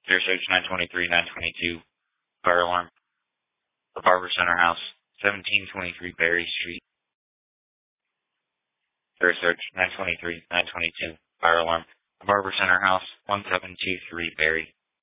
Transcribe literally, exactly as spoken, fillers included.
Clear search nine twenty-three, nine twenty-two. Fire alarm. The Barber Center House, seventeen twenty-three Berry Street. Clear search nine twenty-three, nine twenty-two. Fire alarm. The Barber Center House, one seven two three Berry.